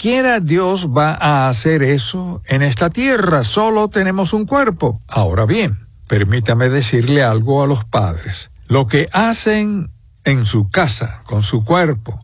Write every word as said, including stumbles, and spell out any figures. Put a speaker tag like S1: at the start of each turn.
S1: siquiera Dios va a hacer eso en esta tierra. Solo tenemos un cuerpo. Ahora bien, permítame decirle algo a los padres. Lo que hacen en su casa, con su cuerpo,